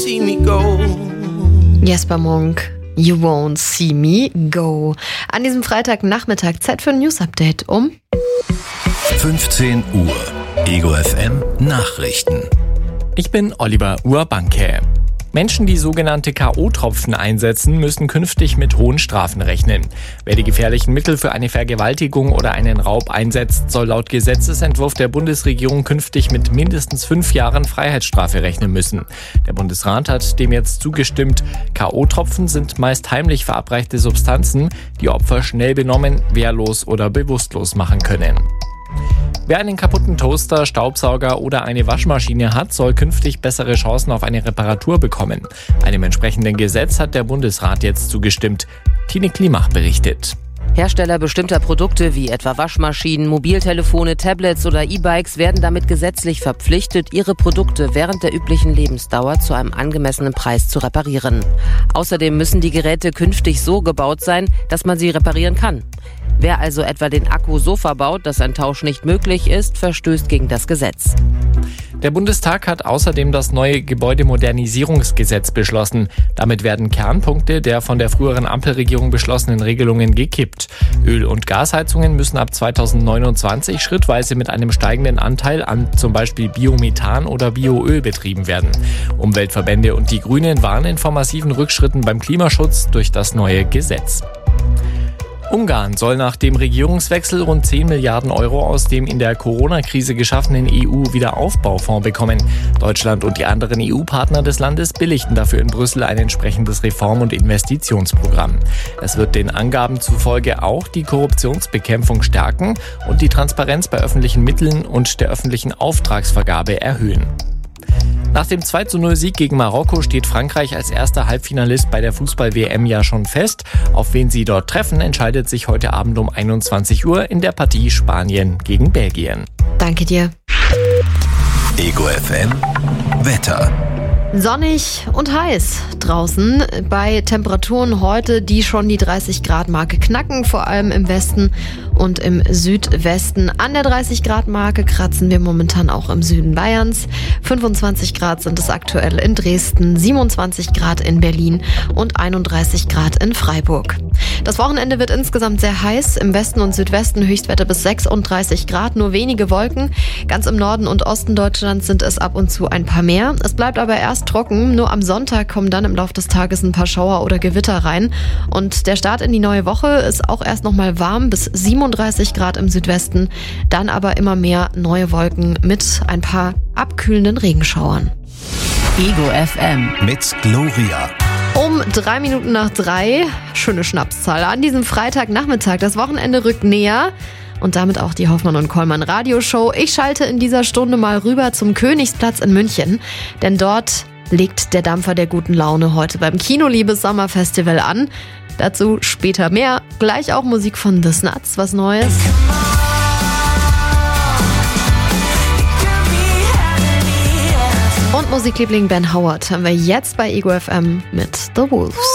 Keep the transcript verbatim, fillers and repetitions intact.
see me go. Jesper Munk, You Won't See Me Go. An diesem Freitagnachmittag Zeit für ein News-Update um fünfzehn Uhr. Ego F M Nachrichten. Ich bin Oliver Urbanke. Menschen, die sogenannte K O-Tropfen einsetzen, müssen künftig mit hohen Strafen rechnen. Wer die gefährlichen Mittel für eine Vergewaltigung oder einen Raub einsetzt, soll laut Gesetzesentwurf der Bundesregierung künftig mit mindestens fünf Jahren Freiheitsstrafe rechnen müssen. Der Bundesrat hat dem jetzt zugestimmt. K O-Tropfen sind meist heimlich verabreichte Substanzen, die Opfer schnell benommen, wehrlos oder bewusstlos machen können. Wer einen kaputten Toaster, Staubsauger oder eine Waschmaschine hat, soll künftig bessere Chancen auf eine Reparatur bekommen. Einem entsprechenden Gesetz hat der Bundesrat jetzt zugestimmt. Tine Klimach berichtet. Hersteller bestimmter Produkte wie etwa Waschmaschinen, Mobiltelefone, Tablets oder E-Bikes werden damit gesetzlich verpflichtet, ihre Produkte während der üblichen Lebensdauer zu einem angemessenen Preis zu reparieren. Außerdem müssen die Geräte künftig so gebaut sein, dass man sie reparieren kann. Wer also etwa den Akku so verbaut, dass ein Tausch nicht möglich ist, verstößt gegen das Gesetz. Der Bundestag hat außerdem das neue Gebäudemodernisierungsgesetz beschlossen. Damit werden Kernpunkte der von der früheren Ampelregierung beschlossenen Regelungen gekippt. Öl- und Gasheizungen müssen ab zweitausendneunundzwanzig schrittweise mit einem steigenden Anteil an zum Beispiel Biomethan oder Bioöl betrieben werden. Umweltverbände und die Grünen warnen vor massiven Rückschritten beim Klimaschutz durch das neue Gesetz. Ungarn soll nach dem Regierungswechsel rund zehn Milliarden Euro aus dem in der Corona-Krise geschaffenen E U-Wiederaufbaufonds bekommen. Deutschland und die anderen E U-Partner des Landes billigten dafür in Brüssel ein entsprechendes Reform- und Investitionsprogramm. Es wird den Angaben zufolge auch die Korruptionsbekämpfung stärken und die Transparenz bei öffentlichen Mitteln und der öffentlichen Auftragsvergabe erhöhen. Nach dem zwei zu null Sieg gegen Marokko steht Frankreich als erster Halbfinalist bei der Fußball-W M ja schon fest. Auf wen sie dort treffen, entscheidet sich heute Abend um einundzwanzig Uhr in der Partie Spanien gegen Belgien. Danke dir. Ego F M Wetter. Sonnig und heiß draußen bei Temperaturen heute, die schon die dreißig Grad Marke knacken, vor allem im Westen und im Südwesten. An der dreißig Grad Marke kratzen wir momentan auch im Süden Bayerns. fünfundzwanzig Grad sind es aktuell in Dresden, siebenundzwanzig Grad in Berlin und einunddreißig Grad in Freiburg. Das Wochenende wird insgesamt sehr heiß. Im Westen und Südwesten Höchstwerte bis sechsunddreißig Grad, nur wenige Wolken. Ganz im Norden und Osten Deutschlands sind es ab und zu ein paar mehr. Es bleibt aber erst trocken. Nur am Sonntag kommen dann im Laufe des Tages ein paar Schauer oder Gewitter rein. Und der Start in die neue Woche ist auch erst nochmal warm bis siebenunddreißig Grad im Südwesten. Dann aber immer mehr neue Wolken mit ein paar abkühlenden Regenschauern. Ego F M Mit Gloria. Um drei Minuten nach drei, schöne Schnapszahl, an diesem Freitagnachmittag. Das Wochenende rückt näher und damit auch die Hoffmann und Kollmann Radioshow. Ich schalte in dieser Stunde mal rüber zum Königsplatz in München, denn dort legt der Dampfer der guten Laune heute beim Kinoliebes Sommerfestival an. Dazu später mehr, gleich auch Musik von The Snuts, was Neues. Und Musikliebling Ben Howard haben wir jetzt bei Ego F M mit The Wolves.